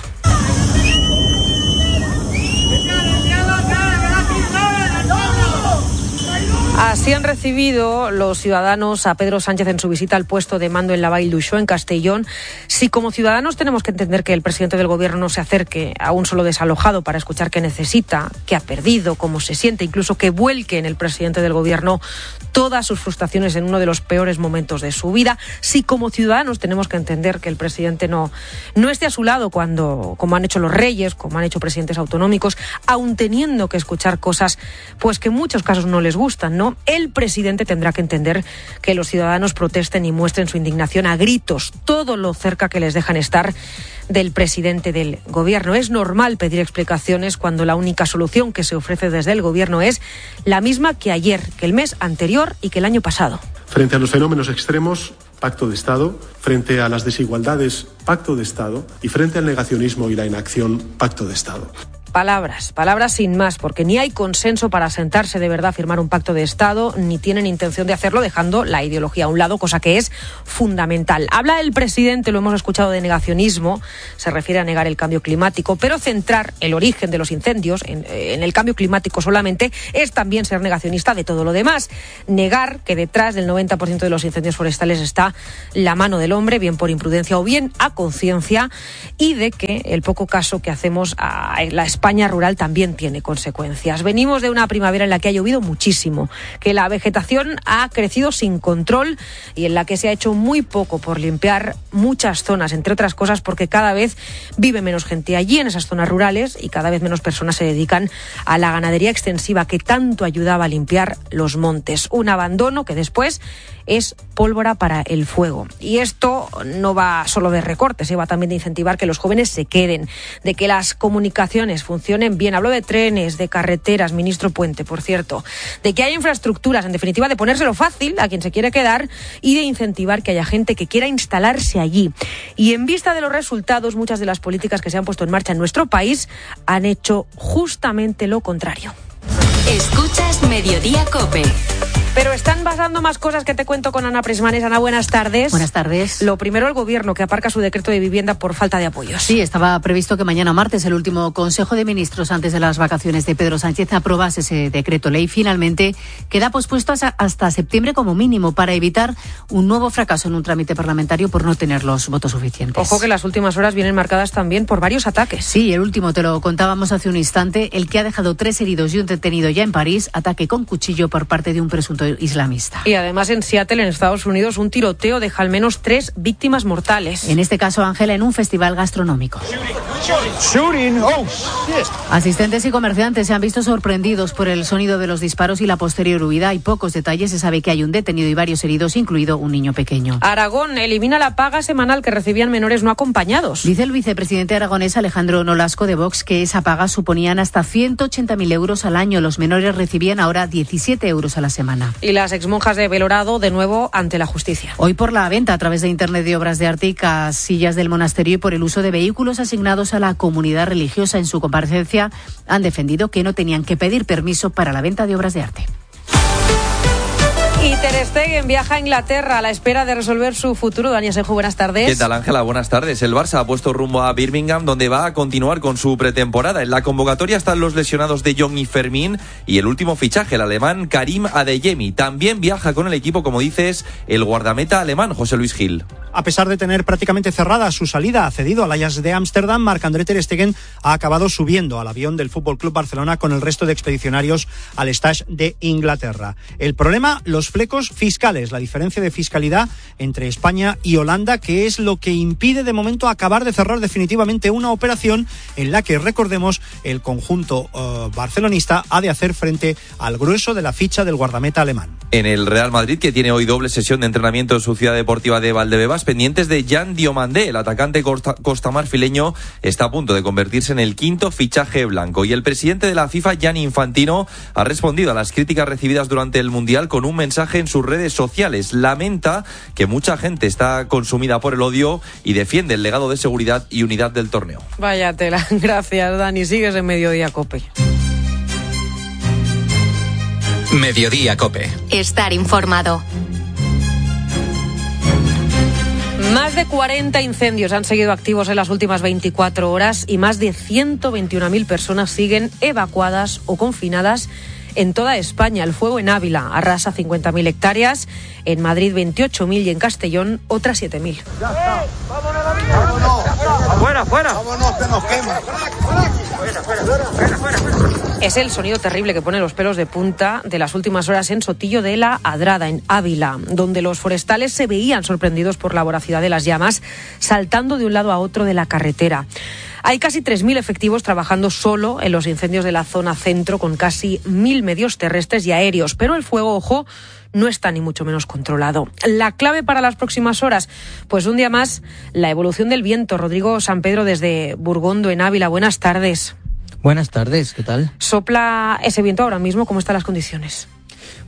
[SPEAKER 1] Así han recibido los ciudadanos a Pedro Sánchez en su visita al puesto de mando en la Vall d'Uixó, en Castellón. Si como ciudadanos tenemos que entender que el presidente del gobierno no se acerque a un solo desalojado para escuchar qué necesita, qué ha perdido, cómo se siente, incluso que vuelque en el presidente del gobierno todas sus frustraciones en uno de los peores momentos de su vida, si como ciudadanos tenemos que entender que el presidente no, no esté a su lado cuando, como han hecho los reyes, como han hecho presidentes autonómicos, aun teniendo que escuchar cosas pues que en muchos casos no les gustan, ¿no? El presidente tendrá que entender que los ciudadanos protesten y muestren su indignación a gritos, todo lo cerca que les dejan estar del presidente del gobierno. Es normal pedir explicaciones cuando la única solución que se ofrece desde el gobierno es la misma que ayer, que el mes anterior y que el año pasado.
[SPEAKER 18] Frente a los fenómenos extremos, pacto de Estado; frente a las desigualdades, pacto de Estado; y frente al negacionismo y la inacción, pacto de Estado.
[SPEAKER 1] palabras, palabras sin más, porque ni hay consenso para sentarse de verdad a firmar un pacto de Estado, ni tienen intención de hacerlo dejando la ideología a un lado, cosa que es fundamental. Habla el presidente, lo hemos escuchado, de negacionismo, se refiere a negar el cambio climático, pero centrar el origen de los incendios en, en el cambio climático solamente es también ser negacionista de todo lo demás. Negar que detrás del noventa por ciento de los incendios forestales está la mano del hombre, bien por imprudencia o bien a conciencia, y de que el poco caso que hacemos a la España rural también tiene consecuencias. Venimos de una primavera en la que ha llovido muchísimo, que la vegetación ha crecido sin control y en la que se ha hecho muy poco por limpiar muchas zonas, entre otras cosas porque cada vez vive menos gente allí en esas zonas rurales y cada vez menos personas se dedican a la ganadería extensiva que tanto ayudaba a limpiar los montes. Un abandono que después es pólvora para el fuego. Y esto no va solo de recortes, ¿eh? Va también de incentivar que los jóvenes se queden, de que las comunicaciones funcionen bien. Hablo de trenes, de carreteras, ministro Puente, por cierto, de que haya infraestructuras, en definitiva, de ponérselo fácil a quien se quiere quedar y de incentivar que haya gente que quiera instalarse allí. Y en vista de los resultados, muchas de las políticas que se han puesto en marcha en nuestro país han hecho justamente lo contrario.
[SPEAKER 8] Escuchas Mediodía COPE.
[SPEAKER 1] Pero están pasando más cosas que te cuento con Ana Prismanes. Ana, buenas tardes.
[SPEAKER 19] Buenas tardes.
[SPEAKER 1] Lo primero, el Gobierno, que aparca su decreto de vivienda por falta de apoyos.
[SPEAKER 19] Sí, estaba previsto que mañana martes, el último Consejo de Ministros antes de las vacaciones de Pedro Sánchez, aprobase ese decreto ley. Finalmente queda pospuesto hasta septiembre como mínimo para evitar un nuevo fracaso en un trámite parlamentario por no tener los votos suficientes.
[SPEAKER 1] Ojo que las últimas horas vienen marcadas también por varios ataques.
[SPEAKER 19] Sí, el último te lo contábamos hace un instante, el que ha dejado tres heridos y un detenido ya en París, ataque con cuchillo por parte de un presunto islamista.
[SPEAKER 1] Y además en Seattle, en Estados Unidos, un tiroteo deja al menos tres víctimas mortales.
[SPEAKER 19] En este caso, Ángela, en un festival gastronómico. Asistentes y comerciantes se han visto sorprendidos por el sonido de los disparos y la posterior huida. Hay pocos detalles, se sabe que hay un detenido y varios heridos, incluido un niño pequeño.
[SPEAKER 1] Aragón elimina la paga semanal que recibían menores no acompañados.
[SPEAKER 19] Dice el vicepresidente aragonés Alejandro Nolasco de Vox que esa paga suponían hasta ciento ochenta mil euros al año. Los menores recibían ahora diecisiete euros a la semana.
[SPEAKER 1] Y las exmonjas de Belorado, de nuevo, ante la justicia.
[SPEAKER 19] Hoy por la venta a través de Internet de obras de arte y casillas del monasterio y por el uso de vehículos asignados a la comunidad religiosa. En su comparecencia han defendido que no tenían que pedir permiso para la venta de obras de arte.
[SPEAKER 1] Y Ter Stegen viaja a Inglaterra a la espera de resolver su futuro. Dani Asenjo, buenas tardes.
[SPEAKER 20] ¿Qué tal, Ángela? Buenas tardes. El Barça ha puesto rumbo a Birmingham, donde va a continuar con su pretemporada. En la convocatoria están los lesionados de Jong y Fermín y el último fichaje, el alemán Karim Adeyemi. También viaja con el equipo, como dices, el guardameta alemán José Luis Gil.
[SPEAKER 21] A pesar de tener prácticamente cerrada su salida, cedido al Ajax de Ámsterdam, Marc-André Ter Stegen ha acabado subiendo al avión del F C Barcelona con el resto de expedicionarios al Stage de Inglaterra. El problema, los flecos fiscales, la diferencia de fiscalidad entre España y Holanda, que es lo que impide de momento acabar de cerrar definitivamente una operación en la que, recordemos, el conjunto uh, barcelonista ha de hacer frente al grueso de la ficha del guardameta alemán.
[SPEAKER 20] En el Real Madrid, que tiene hoy doble sesión de entrenamiento en su ciudad deportiva de Valdebebas, pendientes de Jan Diomandé, el atacante costa, costamarfileño está a punto de convertirse en el quinto fichaje blanco. Y el presidente de la FIFA, Gianni Infantino, ha respondido a las críticas recibidas durante el Mundial con un mensaje en sus redes sociales. Lamenta que mucha gente está consumida por el odio y defiende el legado de seguridad y unidad del torneo.
[SPEAKER 1] Vaya tela. Gracias, Dani. Sigues en Mediodía COPE.
[SPEAKER 7] Mediodía COPE.
[SPEAKER 8] Estar informado.
[SPEAKER 1] Más de cuarenta incendios han seguido activos en las últimas veinticuatro horas y más de ciento veintiuna mil personas siguen evacuadas o confinadas en toda España. El fuego en Ávila arrasa cincuenta mil hectáreas, en Madrid veintiocho mil y en Castellón otras siete mil.
[SPEAKER 21] Ya está. ¡Vámonos! ¡Fuera, fuera! ¡Vámonos, que nos quema!
[SPEAKER 1] Es el sonido terrible que pone los pelos de punta de las últimas horas en Sotillo de la Adrada, en Ávila, donde los forestales se veían sorprendidos por la voracidad de las llamas, saltando de un lado a otro de la carretera. Hay casi tres mil efectivos trabajando solo en los incendios de la zona centro, con casi mil medios terrestres y aéreos, pero el fuego, ojo, no está ni mucho menos controlado. La clave para las próximas horas, pues un día más, la evolución del viento. Rodrigo San Pedro desde Burgondo, en Ávila, buenas tardes.
[SPEAKER 22] Buenas tardes, ¿qué tal?
[SPEAKER 1] ¿Sopla ese viento ahora mismo? ¿Cómo están las condiciones?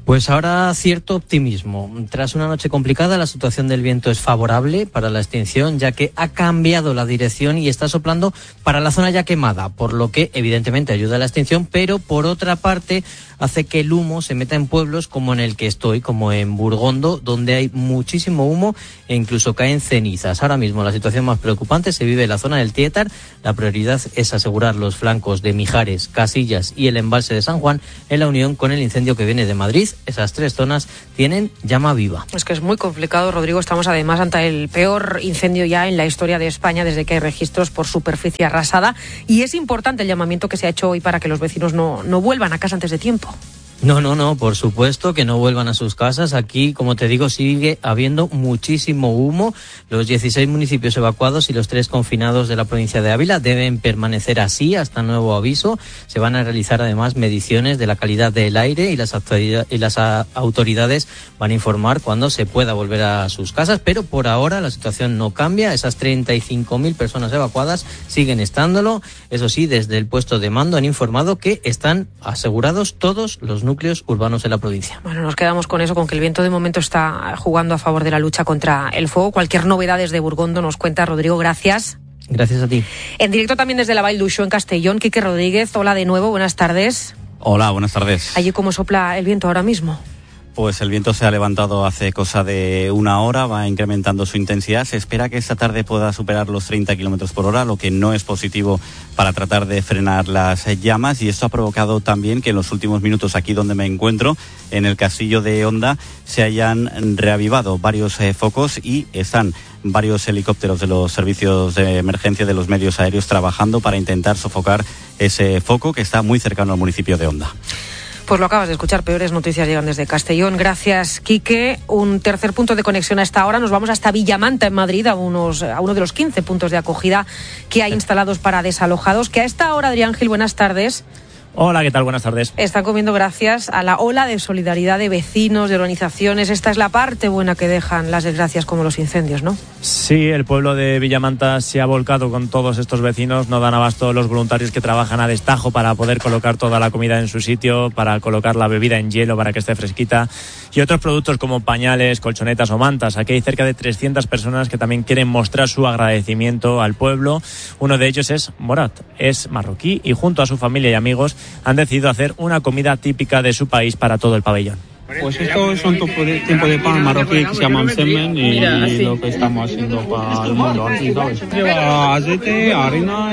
[SPEAKER 2] Pues ahora cierto optimismo. Tras una noche complicada, la situación del viento es favorable para la extinción, ya que ha cambiado la dirección y está soplando para la zona ya quemada, por lo que evidentemente ayuda a la extinción, pero por otra parte hace que el humo se meta en pueblos como en el que estoy, como en Burgondo, donde hay muchísimo humo e incluso caen cenizas. Ahora mismo la situación más preocupante se vive en la zona del Tietar. La prioridad es asegurar los flancos de Mijares, Casillas y el embalse de San Juan en la unión con el incendio que viene de Madrid. Esas tres zonas tienen llama viva.
[SPEAKER 1] Es que es muy complicado, Rodrigo. Estamos además ante el peor incendio ya en la historia de España desde que hay registros por superficie arrasada, y es importante el llamamiento que se ha hecho hoy para que los vecinos no, no vuelvan a casa antes de tiempo.
[SPEAKER 2] No, no, no, por supuesto que no vuelvan a sus casas. Aquí, como te digo, sigue habiendo muchísimo humo. Los dieciséis municipios evacuados y los tres confinados de la provincia de Ávila deben permanecer así hasta nuevo aviso. Se van a realizar además mediciones de la calidad del aire y las, autoridad, y las autoridades van a informar cuando se pueda volver a sus casas. Pero por ahora la situación no cambia. Esas treinta y cinco mil personas evacuadas siguen estándolo. Eso sí, desde el puesto de mando han informado que están asegurados todos los núcleos urbanos en la provincia.
[SPEAKER 1] Bueno, nos quedamos con eso, con que el viento de momento está jugando a favor de la lucha contra el fuego. Cualquier novedad desde Burgondo nos cuenta Rodrigo, gracias.
[SPEAKER 2] Gracias a ti.
[SPEAKER 1] En directo también desde la Vall d'Uixó en Castellón, Quique Rodríguez, hola de nuevo, buenas tardes.
[SPEAKER 22] Hola, buenas tardes.
[SPEAKER 1] ¿Allí cómo sopla el viento ahora mismo?
[SPEAKER 22] Pues el viento se ha levantado hace cosa de una hora, va incrementando su intensidad. Se espera que esta tarde pueda superar los treinta kilómetros por hora, lo que no es positivo para tratar de frenar las llamas. Y esto ha provocado también que en los últimos minutos, aquí donde me encuentro, en el castillo de Honda, se hayan reavivado varios eh, focos y están varios helicópteros de los servicios de emergencia de los medios aéreos trabajando para intentar sofocar ese foco que está muy cercano al municipio de Honda.
[SPEAKER 1] Pues lo acabas de escuchar, peores noticias llegan desde Castellón. Gracias, Quique. Un tercer punto de conexión a esta hora. Nos vamos hasta Villamanta, en Madrid, a, unos, a uno de los quince puntos de acogida que hay instalados para desalojados. Que a esta hora, Adrián Gil, buenas tardes.
[SPEAKER 23] Hola, ¿qué tal? Buenas tardes.
[SPEAKER 1] Están comiendo gracias a la ola de solidaridad de vecinos, de organizaciones. Esta es la parte buena que dejan las desgracias como los incendios, ¿no?
[SPEAKER 23] Sí, el pueblo de Villamanta se ha volcado con todos estos vecinos. No dan abasto los voluntarios que trabajan a destajo para poder colocar toda la comida en su sitio, para colocar la bebida en hielo para que esté fresquita, y otros productos como pañales, colchonetas o mantas. Aquí hay cerca de trescientas personas que también quieren mostrar su agradecimiento al pueblo. Uno de ellos es Morat, es marroquí y junto a su familia y amigos han decidido hacer una comida típica de su país para todo el pabellón.
[SPEAKER 24] Pues esto es un tipo de, tipo de pan marroquí que se llama semen y lo que estamos haciendo para el mundo aquí, ¿sabes? Lleva aceite, harina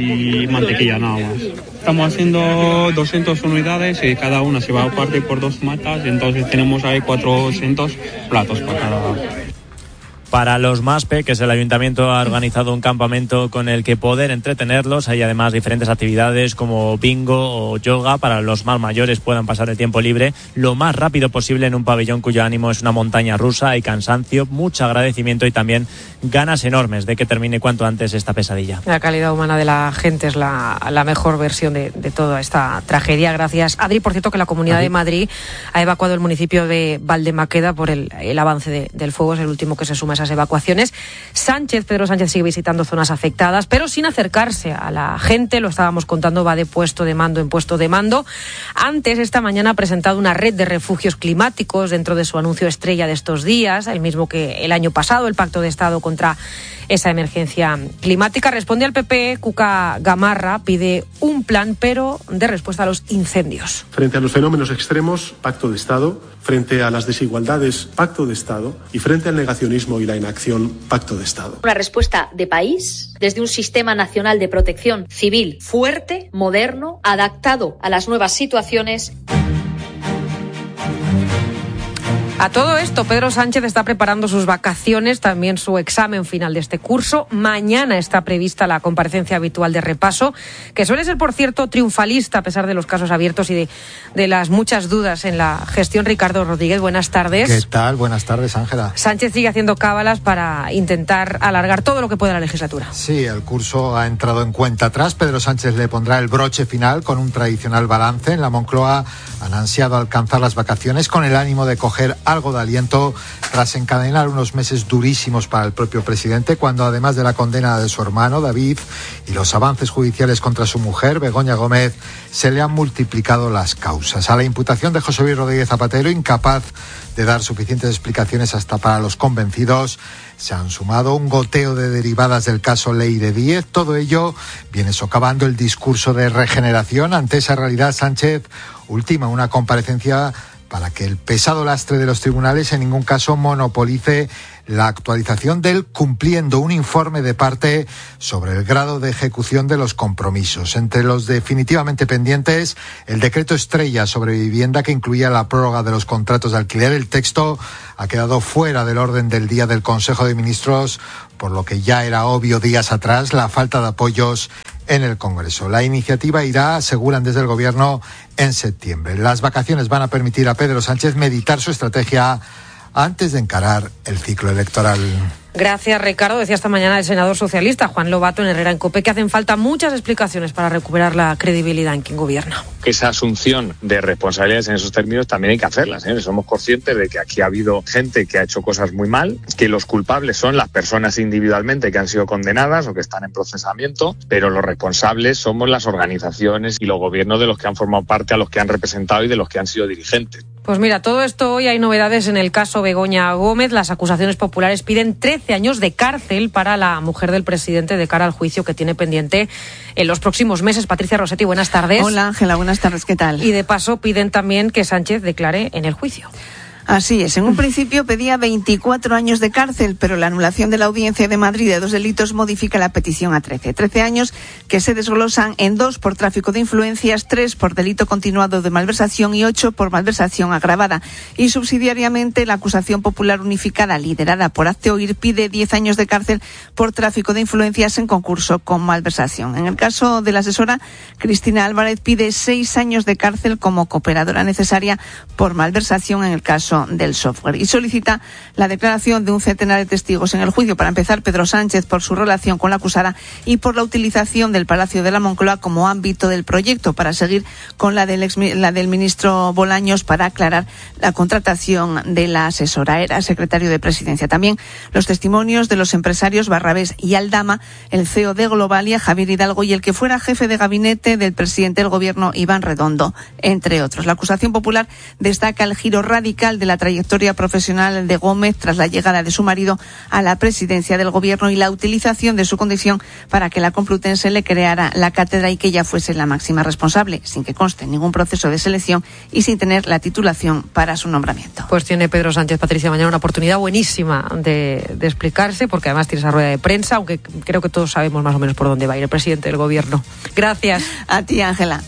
[SPEAKER 24] y mantequilla nada más. Estamos haciendo doscientas unidades y cada una se va a partir por dos matas, entonces tenemos ahí cuatrocientos platos para cada.
[SPEAKER 23] Para los más peques, el ayuntamiento ha organizado un campamento con el que poder entretenerlos. Hay además diferentes actividades como bingo o yoga para los más mayores puedan pasar el tiempo libre lo más rápido posible en un pabellón cuyo ánimo es una montaña rusa. Hay cansancio, mucho agradecimiento y también ganas enormes de que termine cuanto antes esta pesadilla.
[SPEAKER 1] La calidad humana de la gente es la, la mejor versión de, de toda esta tragedia. Gracias, Adri. Por cierto, que la Comunidad Adri. de Madrid ha evacuado el municipio de Valdemaqueda por el, el avance de, del fuego. Es el último que se suma a esas evacuaciones. Sánchez, Pedro Sánchez sigue visitando zonas afectadas, pero sin acercarse a la gente. Lo estábamos contando, va de puesto de mando en puesto de mando. Antes, esta mañana ha presentado una red de refugios climáticos dentro de su anuncio estrella de estos días, el mismo que el año pasado, el Pacto de Estado contra esa emergencia climática. Responde al P P, Cuca Gamarra pide un plan, pero de respuesta a los incendios.
[SPEAKER 18] Frente a los fenómenos extremos, Pacto de Estado. Frente a las desigualdades, Pacto de Estado. Y frente al negacionismo y la inacción, Pacto de Estado.
[SPEAKER 25] Una respuesta de país, desde un sistema nacional de protección civil fuerte, moderno, adaptado a las nuevas situaciones.
[SPEAKER 1] A todo esto, Pedro Sánchez está preparando sus vacaciones, también su examen final de este curso. Mañana está prevista la comparecencia habitual de repaso, que suele ser, por cierto, triunfalista a pesar de los casos abiertos y de, de las muchas dudas en la gestión. Ricardo Rodríguez, buenas tardes.
[SPEAKER 26] ¿Qué tal? Buenas tardes, Ángela.
[SPEAKER 1] Sánchez sigue haciendo cábalas para intentar alargar todo lo que pueda la legislatura.
[SPEAKER 26] Sí, el curso ha entrado en cuenta atrás. Pedro Sánchez le pondrá el broche final con un tradicional balance. En la Moncloa han ansiado alcanzar las vacaciones con el ánimo de coger algo de aliento tras encadenar unos meses durísimos para el propio presidente, cuando además de la condena de su hermano David y los avances judiciales contra su mujer, Begoña Gómez, se le han multiplicado las causas. A la imputación de José Luis Rodríguez Zapatero, incapaz de dar suficientes explicaciones hasta para los convencidos, se han sumado un goteo de derivadas del caso Ley de Díez. Todo ello viene socavando el discurso de regeneración. Ante esa realidad, Sánchez ultima una comparecencia para que el pesado lastre de los tribunales en ningún caso monopolice la actualización del cumpliendo un informe de parte sobre el grado de ejecución de los compromisos. Entre los definitivamente pendientes, el decreto estrella sobre vivienda que incluía la prórroga de los contratos de alquiler. El texto ha quedado fuera del orden del día del Consejo de Ministros, por lo que ya era obvio días atrás la falta de apoyos en el Congreso. La iniciativa irá, aseguran desde el Gobierno, en septiembre. Las vacaciones van a permitir a Pedro Sánchez meditar su estrategia antes de encarar el ciclo electoral.
[SPEAKER 1] Gracias, Ricardo. Decía esta mañana el senador socialista Juan Lobato en Herrera en COPE que hacen falta muchas explicaciones para recuperar la credibilidad en quien gobierna.
[SPEAKER 3] Esa asunción de responsabilidades en esos términos también hay que hacerla, señores. Somos conscientes de que aquí ha habido gente que ha hecho cosas muy mal, que los culpables son las personas individualmente que han sido condenadas o que están en procesamiento, pero los responsables somos las organizaciones y los gobiernos de los que han formado parte, a los que han representado y de los que han sido dirigentes.
[SPEAKER 1] Pues mira, todo esto hoy hay novedades en el caso Begoña Gómez. Las acusaciones populares piden trece años de cárcel para la mujer del presidente de cara al juicio que tiene pendiente en los próximos meses. Patricia Rossetti, buenas tardes.
[SPEAKER 4] Hola, Ángela, buenas tardes, ¿qué tal?
[SPEAKER 1] Y de paso piden también que Sánchez declare en el juicio.
[SPEAKER 4] Así es. En un principio pedía veinticuatro años de cárcel, pero la anulación de la Audiencia de Madrid de dos delitos modifica la petición a trece. trece años que se desglosan en dos por tráfico de influencias, tres por delito continuado de malversación y ocho por malversación agravada. Y subsidiariamente la acusación popular unificada, liderada por Hazte Oír, pide diez años de cárcel por tráfico de influencias en concurso con malversación. En el caso de la asesora, Cristina Álvarez pide seis años de cárcel como cooperadora necesaria por malversación en el caso del software, y solicita la declaración de un centenar de testigos en el juicio. Para empezar, Pedro Sánchez, por su relación con la acusada y por la utilización del Palacio de la Moncloa como ámbito del proyecto, para seguir con la del, ex, la del ministro Bolaños para aclarar la contratación de la asesora. Era secretario de Presidencia. También los testimonios de los empresarios Barrabés y Aldama, el C E O de Globalia, Javier Hidalgo, y el que fuera jefe de gabinete del presidente del Gobierno, Iván Redondo, entre otros. La acusación popular destaca el giro radical de la trayectoria profesional de Gómez tras la llegada de su marido a la presidencia del Gobierno y la utilización de su condición para que la Complutense le creara la cátedra y que ella fuese la máxima responsable, sin que conste ningún proceso de selección y sin tener la titulación para su nombramiento.
[SPEAKER 1] Pues tiene Pedro Sánchez, Patricia, mañana una oportunidad buenísima de, de explicarse, porque además tiene esa rueda de prensa, aunque creo que todos sabemos más o menos por dónde va a ir el presidente del Gobierno. Gracias.
[SPEAKER 4] A ti, Ángela.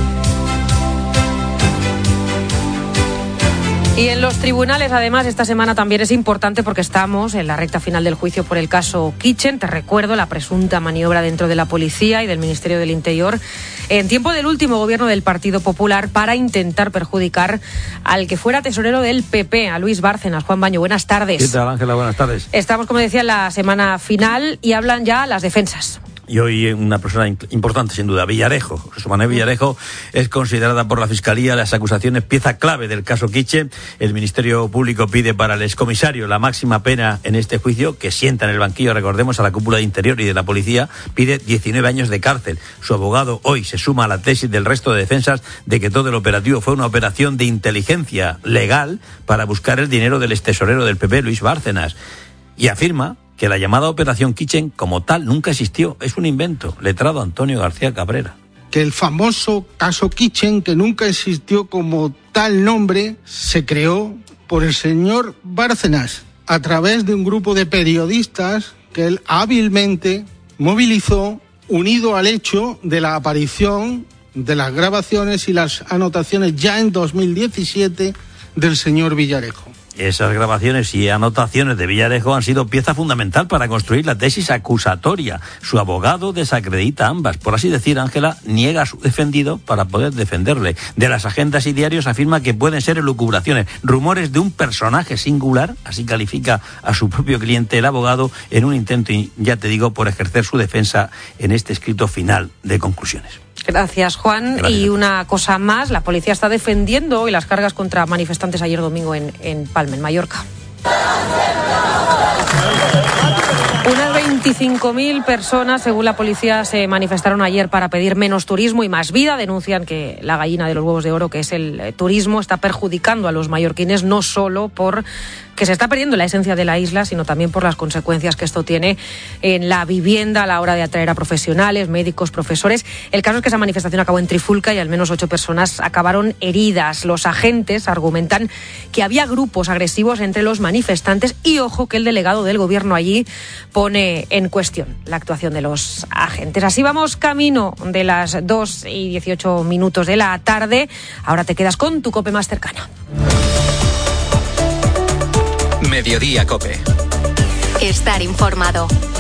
[SPEAKER 1] Y en los tribunales, además, esta semana también es importante porque estamos en la recta final del juicio por el caso Kitchen. Te recuerdo la presunta maniobra dentro de la policía y del Ministerio del Interior en tiempo del último gobierno del Partido Popular para intentar perjudicar al que fuera tesorero del P P, a Luis Bárcenas. Juan Baño, buenas tardes.
[SPEAKER 5] ¿Qué tal, Ángela? Buenas tardes.
[SPEAKER 1] Estamos, como decía, en la semana final y hablan ya las defensas.
[SPEAKER 5] Y hoy una persona importante, sin duda, Villarejo. José Manuel Villarejo es considerada por la Fiscalía las acusaciones pieza clave del caso Kitchen. El Ministerio Público pide para el excomisario la máxima pena en este juicio, que sienta en el banquillo, recordemos, a la cúpula de Interior y de la Policía, pide diecinueve años de cárcel. Su abogado hoy se suma a la tesis del resto de defensas de que todo el operativo fue una operación de inteligencia legal para buscar el dinero del extesorero del P P, Luis Bárcenas, y afirma que la llamada Operación Kitchen como tal nunca existió, es un invento. Letrado Antonio García Cabrera.
[SPEAKER 6] Que el famoso caso Kitchen, que nunca existió como tal nombre, se creó por el señor Bárcenas a través de un grupo de periodistas que él hábilmente movilizó, unido al hecho de la aparición de las grabaciones y las anotaciones ya en dos mil diecisiete del señor Villarejo.
[SPEAKER 5] Esas grabaciones y anotaciones de Villarejo han sido pieza fundamental para construir la tesis acusatoria. Su abogado desacredita ambas. Por así decir, Ángela niega a su defendido para poder defenderle. De las agendas y diarios afirma que pueden ser elucubraciones, rumores de un personaje singular, así califica a su propio cliente el abogado, en un intento, ya te digo, por ejercer su defensa en este escrito final de conclusiones.
[SPEAKER 1] Gracias, Juan. Gracias. Y una cosa más, la policía está defendiendo hoy las cargas contra manifestantes ayer domingo en, en Palma, en Mallorca. Unas veinticinco mil personas, según la policía, se manifestaron ayer para pedir menos turismo y más vida. Denuncian que la gallina de los huevos de oro, que es el turismo, está perjudicando a los mallorquines, no solo por que se está perdiendo la esencia de la isla, sino también por las consecuencias que esto tiene en la vivienda a la hora de atraer a profesionales, médicos, profesores. El caso es que esa manifestación acabó en Trifulca y al menos ocho personas acabaron heridas. Los agentes argumentan que había grupos agresivos entre los manifestantes y, ojo, que el delegado del gobierno allí pone en cuestión la actuación de los agentes. Así vamos camino de las dos y dieciocho minutos de la tarde. Ahora te quedas con tu COPE más cercana.
[SPEAKER 7] Mediodía COPE.
[SPEAKER 8] Estar informado.